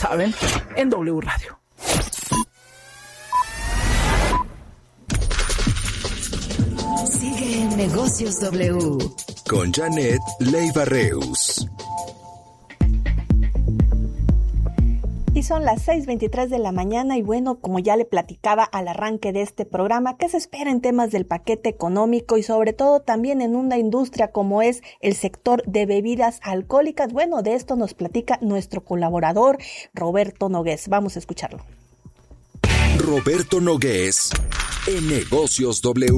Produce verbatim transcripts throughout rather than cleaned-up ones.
saben, en W Radio. Sigue en Negocios W con Janet Leiva Reus. Y son las seis veintitrés de la mañana y bueno, como ya le platicaba al arranque de este programa, ¿qué se espera en temas del paquete económico y sobre todo también en una industria como es el sector de bebidas alcohólicas? Bueno, de esto nos platica nuestro colaborador Roberto Nogués. Vamos a escucharlo. Roberto Nogués en Negocios W.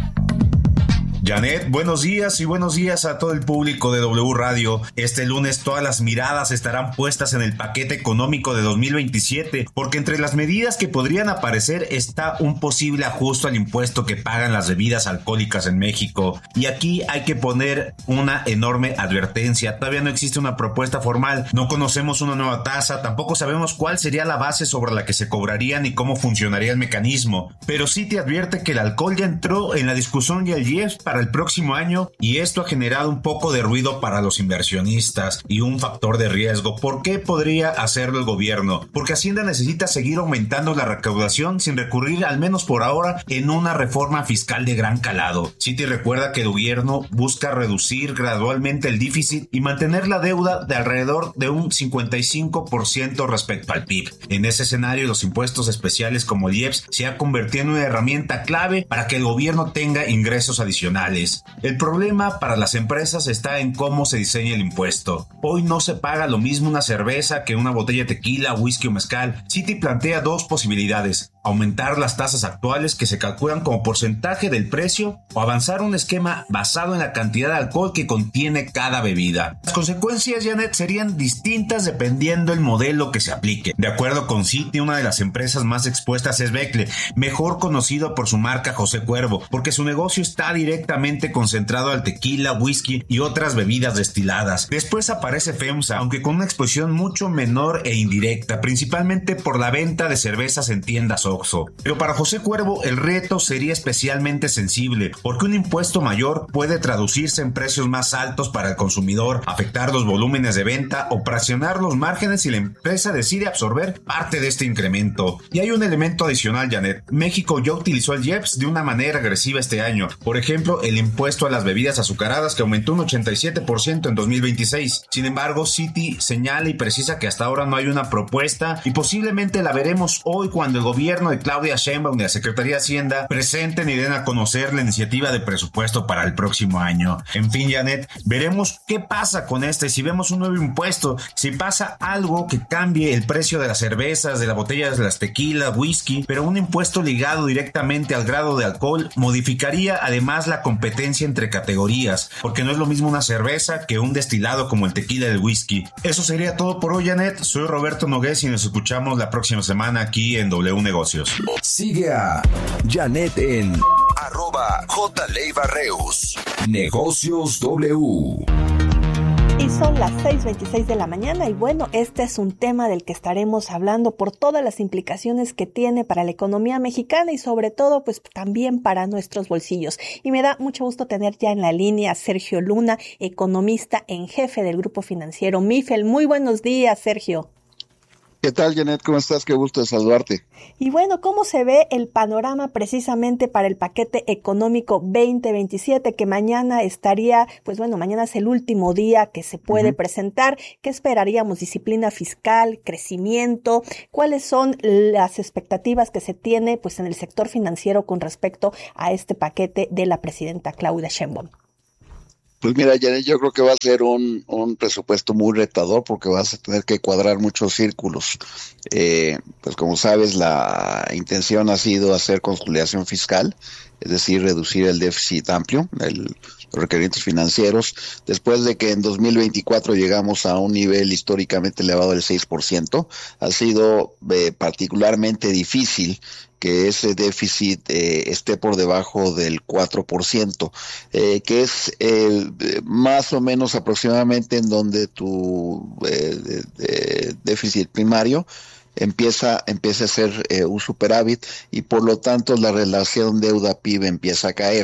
Janet, buenos días y buenos días a todo el público de W Radio. Este lunes todas las miradas estarán puestas en el paquete económico de dos mil veintisiete, porque entre las medidas que podrían aparecer está un posible ajuste al impuesto que pagan las bebidas alcohólicas en México. Y aquí hay que poner una enorme advertencia. Todavía no existe una propuesta formal, no conocemos una nueva tasa, tampoco sabemos cuál sería la base sobre la que se cobraría ni cómo funcionaría el mecanismo. Pero sí te advierte que el alcohol ya entró en la discusión y el I E P S para el próximo año, y esto ha generado un poco de ruido para los inversionistas y un factor de riesgo. ¿Por qué podría hacerlo el gobierno? Porque Hacienda necesita seguir aumentando la recaudación sin recurrir, al menos por ahora, en una reforma fiscal de gran calado. Citi recuerda que el gobierno busca reducir gradualmente el déficit y mantener la deuda de alrededor de un cincuenta y cinco por ciento respecto al P I B. En ese escenario, los impuestos especiales como el I E P S se ha convertido en una herramienta clave para que el gobierno tenga ingresos adicionales. El problema para las empresas está en cómo se diseña el impuesto. Hoy no se paga lo mismo una cerveza que una botella de tequila, whisky o mezcal. Citi plantea dos posibilidades: aumentar las tasas actuales que se calculan como porcentaje del precio o avanzar un esquema basado en la cantidad de alcohol que contiene cada bebida. Las consecuencias, Janet, serían distintas dependiendo del modelo que se aplique. De acuerdo con Citi, una de las empresas más expuestas es Becle, mejor conocido por su marca José Cuervo, porque su negocio está directamente concentrado al tequila, whisky y otras bebidas destiladas. Después aparece FEMSA, aunque con una exposición mucho menor e indirecta, principalmente por la venta de cervezas en tiendas Oxxo. Pero para José Cuervo el reto sería especialmente sensible, porque un impuesto mayor puede traducirse en precios más altos para el consumidor, afectar los volúmenes de venta o presionar los márgenes si la empresa decide absorber parte de este incremento. Y hay un elemento adicional, Janet. México ya utilizó el I E P S de una manera agresiva este año. Por ejemplo, el impuesto a las bebidas azucaradas, que aumentó un ochenta y siete por ciento en dos mil veintiséis. Sin embargo, Citi señala y precisa que hasta ahora no hay una propuesta y posiblemente la veremos hoy cuando el gobierno de Claudia Sheinbaum y la Secretaría de Hacienda presenten y den a conocer la iniciativa de presupuesto para el próximo año. En fin, Janet, veremos qué pasa con este, si vemos un nuevo impuesto, si pasa algo que cambie el precio de las cervezas, de las botellas de las tequilas, whisky, pero un impuesto ligado directamente al grado de alcohol modificaría además la competencia entre categorías, porque no es lo mismo una cerveza que un destilado como el tequila y el whisky. Eso sería todo por hoy, Janet. Soy Roberto Nogués y nos escuchamos la próxima semana aquí en W Negocios. Sigue a Janet en arroba J. Leiva Reus. Negocios W. Y son las seis veintiséis de la mañana y bueno, este es un tema del que estaremos hablando por todas las implicaciones que tiene para la economía mexicana y sobre todo pues también para nuestros bolsillos. Y me da mucho gusto tener ya en la línea a Sergio Luna, economista en jefe del grupo financiero Mifel. Muy buenos días, Sergio. ¿Qué tal, Janet? ¿Cómo estás? Qué gusto de saludarte. Y bueno, ¿cómo se ve el panorama precisamente para el paquete económico veinte veintisiete que mañana estaría, pues bueno, mañana es el último día que se puede uh-huh. presentar? ¿Qué esperaríamos? ¿Disciplina fiscal? ¿Crecimiento? ¿Cuáles son las expectativas que se tiene pues en el sector financiero con respecto a este paquete de la presidenta Claudia Sheinbaum? Pues mira, Janet, yo creo que va a ser un, un presupuesto muy retador porque vas a tener que cuadrar muchos círculos. Eh, pues como sabes, la intención ha sido hacer consolidación fiscal, es decir, reducir el déficit amplio, el, los requerimientos financieros, después de que en dos mil veinticuatro llegamos a un nivel históricamente elevado del seis por ciento. Ha sido eh, particularmente difícil que ese déficit eh, esté por debajo del cuatro por ciento, eh, que es eh, más o menos aproximadamente en donde tu eh, de, de déficit primario empieza, empieza a ser eh, un superávit y por lo tanto la relación deuda-P I B empieza a caer.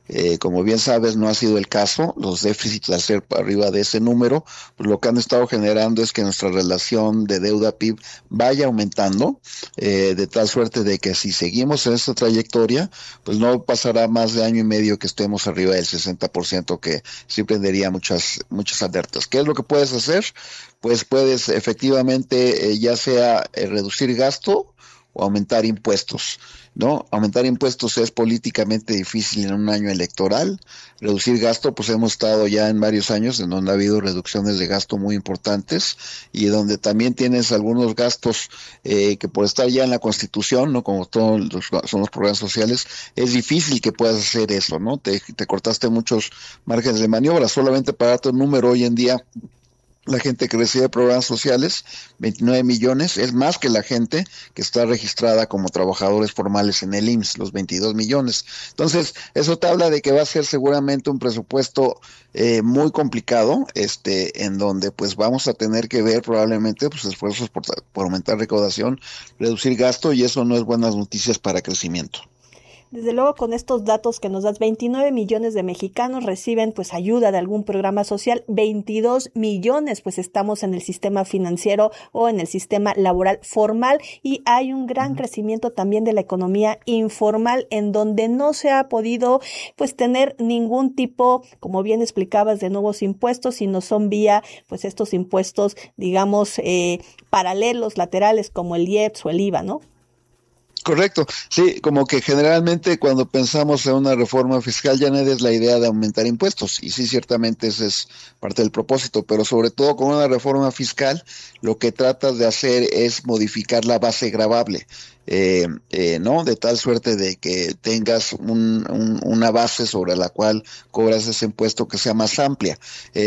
Eh, como bien sabes, no ha sido el caso. Los déficits, al ser arriba de ese número, pues lo que han estado generando es que nuestra relación de deuda-P I B vaya aumentando, eh, de tal suerte de que si seguimos en esta trayectoria, pues no pasará más de año y medio que estemos arriba del sesenta por ciento, que sí prendería muchas, muchas alertas. ¿Qué es lo que puedes hacer? Pues puedes efectivamente, eh, ya sea eh, reducir gasto o aumentar impuestos, ¿no? Aumentar impuestos es políticamente difícil en un año electoral. Reducir gasto, pues hemos estado ya en varios años en donde ha habido reducciones de gasto muy importantes y donde también tienes algunos gastos eh, que por estar ya en la Constitución, ¿no? Como todos los, son los programas sociales, es difícil que puedas hacer eso, ¿no? Te, te cortaste muchos márgenes de maniobra. Solamente para darte un número, hoy en día la gente que recibe programas sociales, veintinueve millones, es más que la gente que está registrada como trabajadores formales en el I M S S, los veintidós millones. Entonces, eso te habla de que va a ser seguramente un presupuesto eh, muy complicado, este, en donde pues vamos a tener que ver probablemente pues esfuerzos por, por aumentar recaudación, reducir gasto, y eso no es buenas noticias para crecimiento. Desde luego, con estos datos que nos das, veintinueve millones de mexicanos reciben pues ayuda de algún programa social, veintidós millones pues estamos en el sistema financiero o en el sistema laboral formal, y hay un gran uh-huh. crecimiento también de la economía informal, en donde no se ha podido pues tener ningún tipo, como bien explicabas, de nuevos impuestos, sino son vía pues estos impuestos, digamos, eh, paralelos, laterales, como el I E P S o el I V A, ¿no? Correcto, sí, como que generalmente cuando pensamos en una reforma fiscal, ya no es la idea de aumentar impuestos, y sí, ciertamente ese es parte del propósito, pero sobre todo con una reforma fiscal, lo que tratas de hacer es modificar la base gravable. Eh, eh, ¿no? De tal suerte de que tengas un, un, una base sobre la cual cobras ese impuesto que sea más amplia.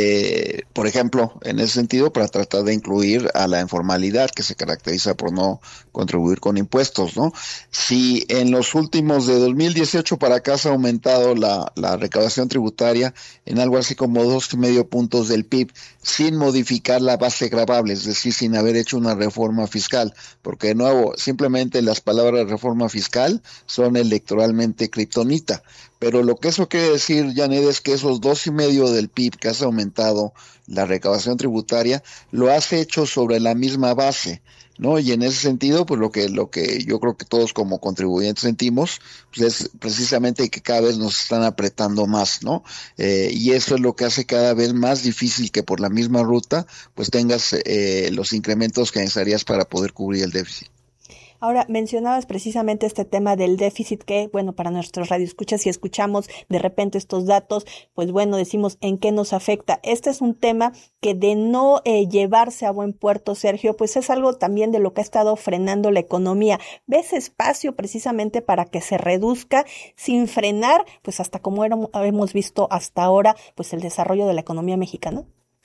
Eh, por ejemplo, en ese sentido, para tratar de incluir a la informalidad, que se caracteriza por no contribuir con impuestos, ¿no? Si en los últimos de dos mil dieciocho para acá se ha aumentado la, la recaudación tributaria en algo así como dos y medio puntos del P I B, sin modificar la base gravable, es decir, sin haber hecho una reforma fiscal, porque de nuevo, simplemente las palabras reforma fiscal son electoralmente kriptonita, pero lo que eso quiere decir, Janet, es que esos dos y medio del P I B que has aumentado la recaudación tributaria, lo has hecho sobre la misma base, ¿no? Y en ese sentido, pues lo que lo que yo creo que todos como contribuyentes sentimos, pues es precisamente que cada vez nos están apretando más, ¿no? Eh, y eso es lo que hace cada vez más difícil que por la misma ruta, pues tengas eh, los incrementos que necesitarías para poder cubrir el déficit. Ahora, mencionabas precisamente este tema del déficit que, bueno, para nuestros radioescuchas, si escuchamos de repente estos datos, pues bueno, decimos en qué nos afecta. Este es un tema que de no eh, llevarse a buen puerto, Sergio, pues es algo también de lo que ha estado frenando la economía. ¿Ves espacio precisamente para que se reduzca sin frenar, pues hasta como éramos, hemos visto hasta ahora, pues el desarrollo de la economía mexicana?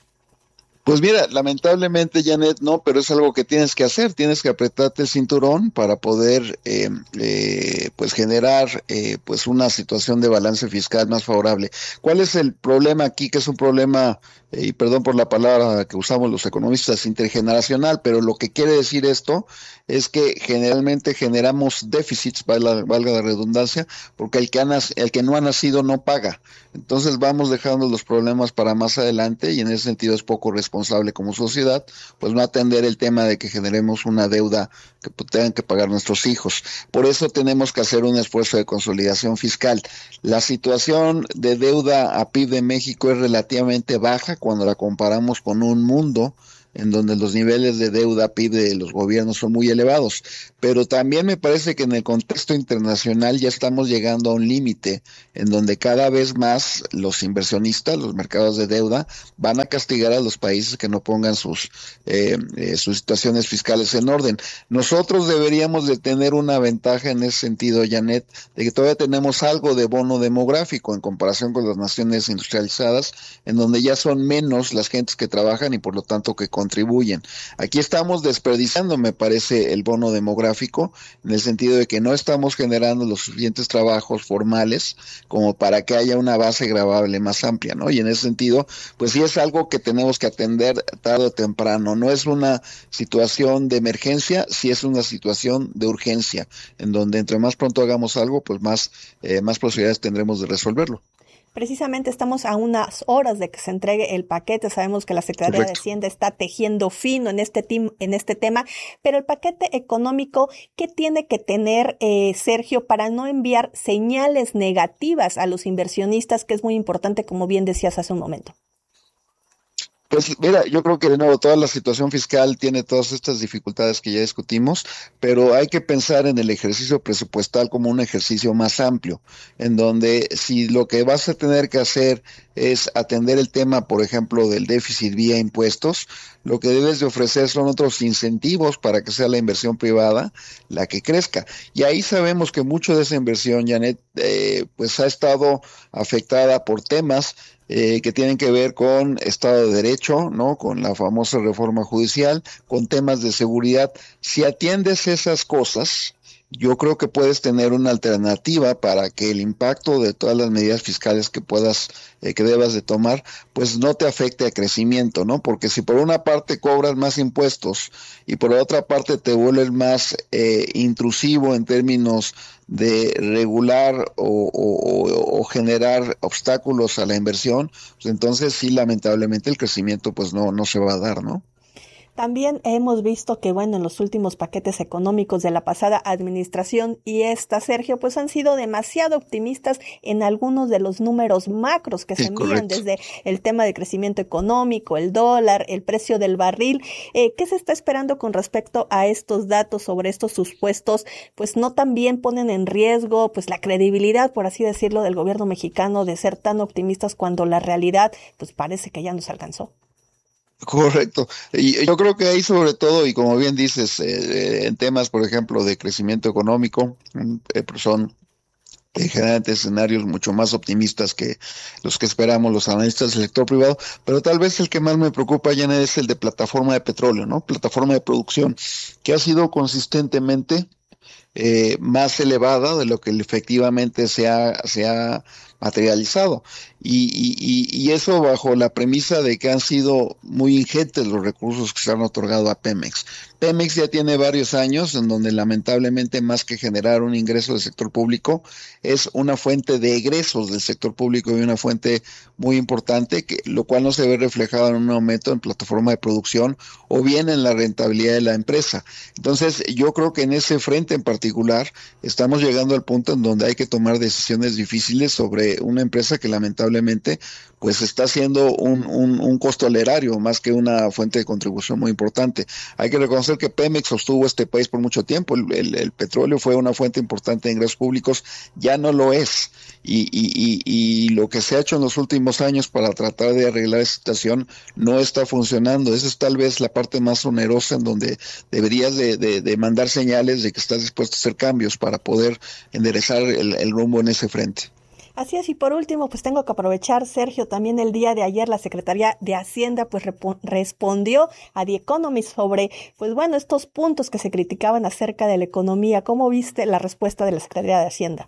Pues mira, lamentablemente, Janet, no, pero es algo que tienes que hacer, tienes que apretarte el cinturón para poder eh, eh, pues generar eh, pues una situación de balance fiscal más favorable. ¿Cuál es el problema aquí? Que es un problema, eh, y perdón por la palabra que usamos los economistas, intergeneracional, pero lo que quiere decir esto es que generalmente generamos déficits, valga, valga la redundancia, porque el que, ha nac- el que no ha nacido no paga. Entonces vamos dejando los problemas para más adelante, y en ese sentido es poco responsable como sociedad, pues no atender el tema de que generemos una deuda que tengan que pagar nuestros hijos. Por eso tenemos que hacer un esfuerzo de consolidación fiscal. La situación de deuda a P I B de México es relativamente baja cuando la comparamos con un mundo en donde los niveles de deuda P I B de los gobiernos son muy elevados, pero también me parece que en el contexto internacional ya estamos llegando a un límite en donde cada vez más los inversionistas, los mercados de deuda, van a castigar a los países que no pongan sus eh, eh, sus situaciones fiscales en orden. Nosotros deberíamos de tener una ventaja en ese sentido, Janet, de que todavía tenemos algo de bono demográfico en comparación con las naciones industrializadas, en donde ya son menos las gentes que trabajan y por lo tanto que con contribuyen. Aquí estamos desperdiciando, me parece, el bono demográfico, en el sentido de que no estamos generando los suficientes trabajos formales como para que haya una base gravable más amplia, ¿no? Y en ese sentido, pues sí es algo que tenemos que atender tarde o temprano. No es una situación de emergencia, sí es una situación de urgencia, en donde entre más pronto hagamos algo, pues más, eh, más posibilidades tendremos de resolverlo. Precisamente estamos a unas horas de que se entregue el paquete. Sabemos que la Secretaría Correcto. de Hacienda está tejiendo fino en este, team, en este tema, pero el paquete económico, ¿qué tiene que tener, eh, Sergio, para no enviar señales negativas a los inversionistas, que es muy importante, como bien decías hace un momento? Pues mira, yo creo que de nuevo toda la situación fiscal tiene todas estas dificultades que ya discutimos, pero hay que pensar en el ejercicio presupuestal como un ejercicio más amplio, en donde si lo que vas a tener que hacer es atender el tema, por ejemplo, del déficit vía impuestos, lo que debes de ofrecer son otros incentivos para que sea la inversión privada la que crezca. Y ahí sabemos que mucho de esa inversión, Janet, eh, pues ha estado afectada por temas Eh, que tienen que ver con Estado de Derecho, ¿no? Con la famosa reforma judicial, con temas de seguridad. Si atiendes esas cosas, yo creo que puedes tener una alternativa para que el impacto de todas las medidas fiscales que puedas, eh, que debas de tomar, pues no te afecte a crecimiento, ¿no? Porque si por una parte cobras más impuestos y por otra parte te vuelves más eh, intrusivo en términos de regular o, o, o generar obstáculos a la inversión, pues entonces sí, lamentablemente el crecimiento pues no, no se va a dar, ¿no? También hemos visto que, bueno, en los últimos paquetes económicos de la pasada administración y esta, Sergio, pues han sido demasiado optimistas en algunos de los números macros que se envían, desde el tema de crecimiento económico, el dólar, el precio del barril. Eh, ¿Qué se está esperando con respecto a estos datos sobre estos supuestos? Pues no también ponen en riesgo pues la credibilidad, por así decirlo, del gobierno mexicano de ser tan optimistas cuando la realidad pues parece que ya nos alcanzó. Correcto. Y yo creo que ahí sobre todo, y como bien dices, eh, en temas, por ejemplo, de crecimiento económico, eh, son eh, generalmente escenarios mucho más optimistas que los que esperamos los analistas del sector privado, pero tal vez el que más me preocupa, Janet, es el de plataforma de petróleo, ¿no? Plataforma de producción, que ha sido consistentemente eh, más elevada de lo que efectivamente se ha, se ha materializado. Y, y, y eso bajo la premisa de que han sido muy ingentes los recursos que se han otorgado a Pemex. Pemex ya tiene varios años en donde lamentablemente más que generar un ingreso del sector público, es una fuente de egresos del sector público y una fuente muy importante, que, lo cual no se ve reflejado en un aumento en plataforma de producción o bien en la rentabilidad de la empresa. Entonces yo creo que en ese frente en particular estamos llegando al punto en donde hay que tomar decisiones difíciles sobre una empresa que lamentablemente pues está siendo un, un, un costo al erario más que una fuente de contribución muy importante. Hay que reconocer que Pemex sostuvo este país por mucho tiempo, el, el, el petróleo fue una fuente importante de ingresos públicos, ya no lo es, y, y, y, y lo que se ha hecho en los últimos años para tratar de arreglar esa situación no está funcionando. Esa es tal vez la parte más onerosa en donde deberías de, de, de mandar señales de que estás dispuesto a hacer cambios para poder enderezar el, el rumbo en ese frente. Así es, y por último, pues tengo que aprovechar, Sergio, también el día de ayer la Secretaría de Hacienda pues rep- respondió a The Economist sobre, pues bueno, estos puntos que se criticaban acerca de la economía. ¿Cómo viste la respuesta de la Secretaría de Hacienda?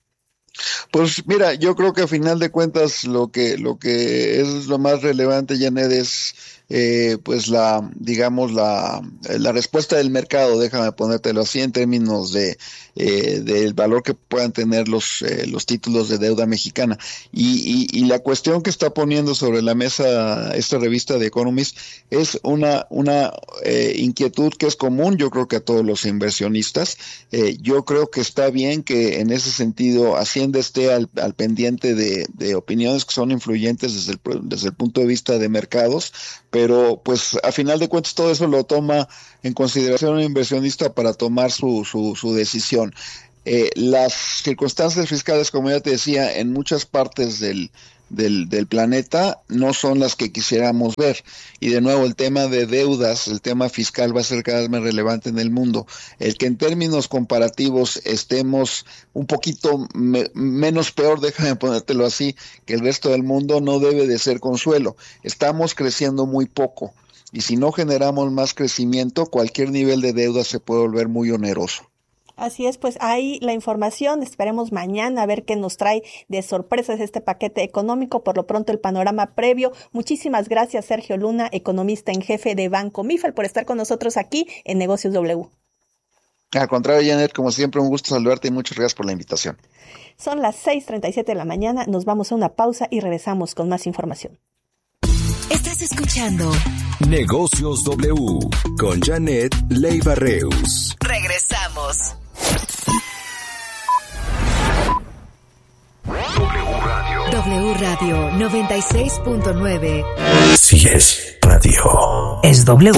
Pues mira, yo creo que a final de cuentas lo que lo que es lo más relevante, Janet, es eh, pues la, digamos, la, la respuesta del mercado, déjame ponértelo así, en términos de eh, del valor que puedan tener los eh, los títulos de deuda mexicana. Y, y, y la cuestión que está poniendo sobre la mesa esta revista de Economist es una, una eh, inquietud que es común, yo creo que a todos los inversionistas. Eh, yo creo que está bien que en ese sentido Hacienda esté al, al pendiente de, de opiniones que son influyentes desde el, desde el punto de vista de mercados, pero pues a final de cuentas todo eso lo toma en consideración un inversionista para tomar su, su, su decisión. Eh, las circunstancias fiscales, como ya te decía, en muchas partes del Del, del planeta no son las que quisiéramos ver, y de nuevo el tema de deudas, el tema fiscal va a ser cada vez más relevante en el mundo. El que en términos comparativos estemos un poquito me, menos peor, déjame ponértelo así, que el resto del mundo no debe de ser consuelo. Estamos creciendo muy poco y si no generamos más crecimiento, cualquier nivel de deuda se puede volver muy oneroso. Así es, pues ahí la información, esperemos mañana a ver qué nos trae de sorpresas este paquete económico, por lo pronto el panorama previo. Muchísimas gracias, Sergio Luna, economista en jefe de Banco Mifal, por estar con nosotros aquí en Negocios W. Al contrario, Janet, como siempre, un gusto saludarte y muchas gracias por la invitación. Son las seis treinta y siete de la mañana, nos vamos a una pausa y regresamos con más información. Estás escuchando Negocios W con Janet Leiva Reus. Regresamos. W Radio. W Radio noventa y seis punto nueve. Si es radio, Es W.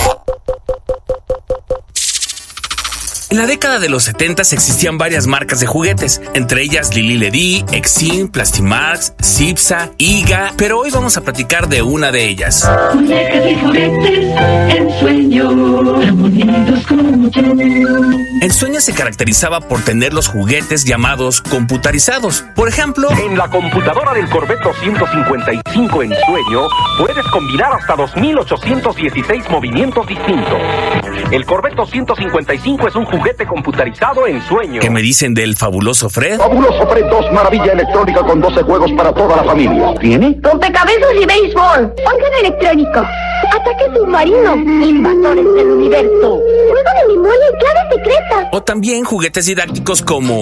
En la década de los setentas existían varias marcas de juguetes, entre ellas Lili Ledy, Exim, Plastimax, Cipsa, Iga, pero hoy vamos a platicar de una de ellas. Muñecas y juguetes, Ensueño, bonitos como yo. Ensueño se caracterizaba por tener los juguetes llamados computarizados. Por ejemplo, en la computadora del Corvette doscientos cincuenta y cinco Ensueño puedes combinar hasta dos mil ochocientos dieciséis movimientos distintos. El Corvette doscientos cincuenta y cinco es un juguete computarizado Ensueño. ¿qué me dicen del fabuloso Fred? Fabuloso Fred dos, maravilla electrónica con doce juegos para toda la familia. ¿Tiene? Rompecabezas y béisbol. Órgano electrónico. Ataque submarino. Invasores del universo. Juego de memoria y clave secreta. O también juguetes didácticos como